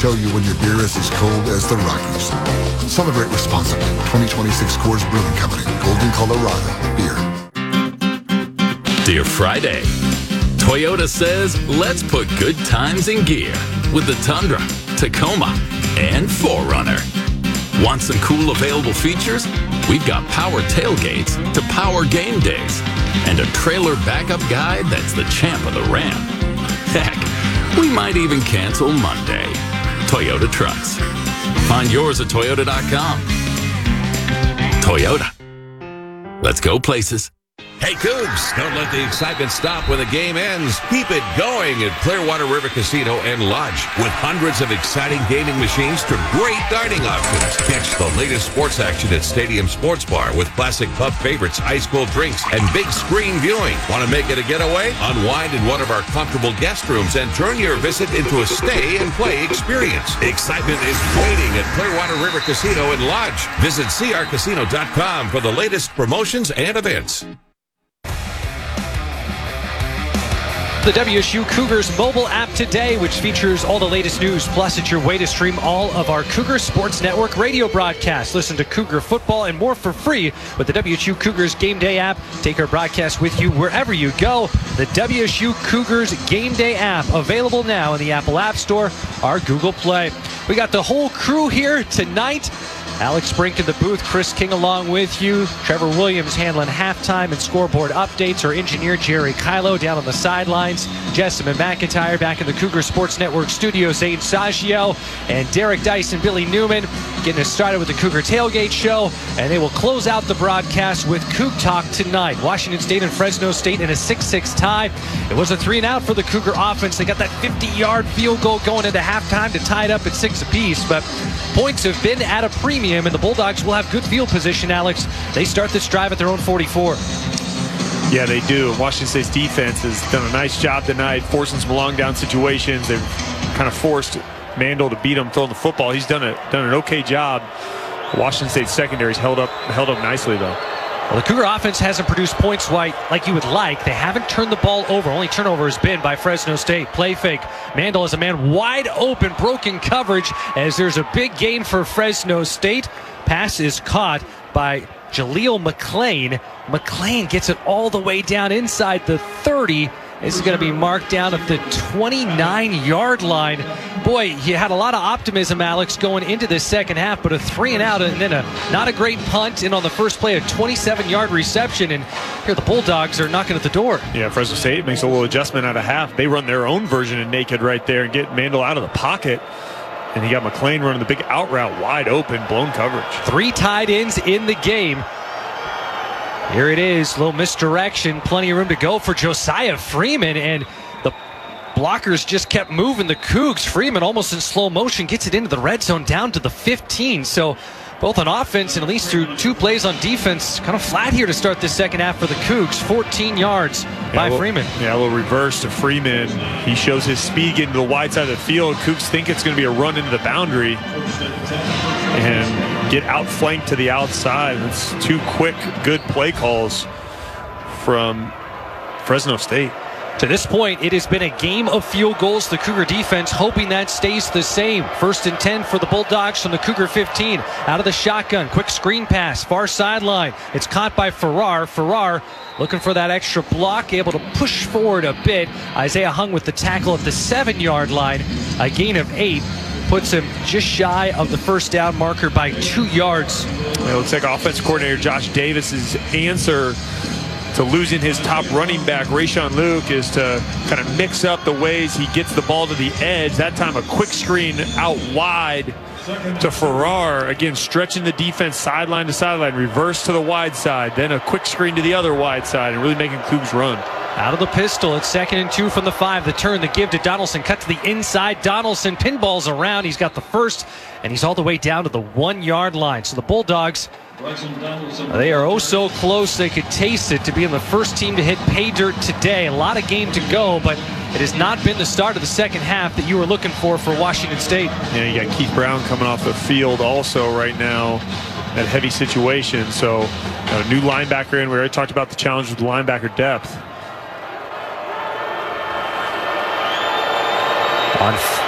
Tell you when your beer is as cold as the Rockies. Celebrate responsibly. 2026 Coors Brewing Company. Golden, Colorado. Beer. Dear Friday, Toyota says let's put good times in gear with the Tundra, Tacoma, and 4Runner. Want some cool available features? We've got power tailgates to power game days and a trailer backup guide that's the champ of the Ram. Heck, we might even cancel Monday. Toyota Trucks. Find yours at Toyota.com. Toyota. Let's go places. Hey, Cougs, don't let the excitement stop when the game ends. Keep it going at Clearwater River Casino and Lodge. With hundreds of exciting gaming machines to great dining options. Catch the latest sports action at Stadium Sports Bar with classic pub favorites, ice cold drinks, and big screen viewing. Want to make it a getaway? Unwind in one of our comfortable guest rooms and turn your visit into a stay and play experience. Excitement is waiting at Clearwater River Casino and Lodge. Visit crcasino.com for the latest promotions and events. The WSU Cougars mobile app today, which features all the latest news. Plus, it's your way to stream all of our Cougar Sports Network radio broadcasts. Listen to Cougar football and more for free with the WSU Cougars Game Day app. Take our broadcast with you wherever you go. The WSU Cougars Game Day app, available now in the Apple App Store or Google Play. We got the whole crew here tonight. Alex Brink in the booth, Chris King along with you. Trevor Williams handling halftime and scoreboard updates. Our engineer, Jerry Kylo, down on the sidelines. Jessamine McIntyre back in the Cougar Sports Network studio. Zane Saggio and Derek Dice and Billy Newman getting us started with the Cougar Tailgate Show. And they will close out the broadcast with Coug Talk tonight. Washington State and Fresno State in a 6-6 tie. It was a 3-and-out for the Cougar offense. They got that 50-yard field goal going into halftime to tie it up at 6 apiece. But points have been at a premium, and the Bulldogs will have good field position, Alex. They start this drive at their own 44. Yeah, they do. Washington State's defense has done a nice job tonight, forcing some long down situations. They've kind of forced Mandel to beat him throwing the football. He's done an okay job. Washington State's secondary's held up nicely, though. Well, the Cougar offense hasn't produced points like you would like. They haven't turned the ball over. Only turnover has been by Fresno State. Play fake. Mandel has a man wide open, broken coverage as there's a big gain for Fresno State. Pass is caught by Jaleel McClain. McClain gets it all the way down inside the 30. This is going to be marked down at the 29-yard line. Boy, you had a lot of optimism, Alex, going into this second half, but a 3-and-out and then not a great punt. And on the first play, a 27-yard reception. And here the Bulldogs are knocking at the door. Yeah, Fresno State makes a little adjustment out of half. They run their own version of naked right there and get Mandel out of the pocket. And you got McClain running the big out route, wide open, blown coverage. 3 tight ends in the game. Here it is, little misdirection, plenty of room to go for Josiah Freeman, and the blockers just kept moving the Cougs. Freeman almost in slow motion gets it into the red zone down to the 15. So both on offense and at least through 2 plays on defense, kind of flat here to start this second half for the Cougs. 14 yards by Freeman. Yeah, a little reverse to Freeman. He shows his speed getting to the wide side of the field. Cougs think it's going to be a run into the boundary and get outflanked to the outside. It's 2 quick, good play calls from Fresno State. To this point, it has been a game of field goals. The Cougar defense hoping that stays the same. 1st and 10 for the Bulldogs from the Cougar 15. Out of the shotgun, quick screen pass, far sideline. It's caught by Farrar. Farrar looking for that extra block, able to push forward a bit. Isaiah Hung with the tackle at the 7-yard line. A gain of 8. Puts him just shy of the first down marker by 2 yards. It looks like offense coordinator Josh Davis's answer to losing his top running back, Rayshon Luke, is to kind of mix up the ways he gets the ball to the edge. That time a quick screen out wide to Farrar. Again, stretching the defense sideline to sideline, reverse to the wide side, then a quick screen to the other wide side, and really making Cougs run. Out of the pistol, it's 2nd and 2 from the 5. The turn, the give to Donaldson, cut to the inside. Donaldson pinballs around. He's got the first, and he's all the way down to the 1-yard line. So the Bulldogs, they are oh so close. They could taste it to being the first team to hit pay dirt today. A lot of game to go, but it has not been the start of the second half that you were looking for Washington State. Yeah, you got Keith Brown coming off the field also right now. That heavy situation. So a new linebacker in. We already talked about the challenge with linebacker depth. On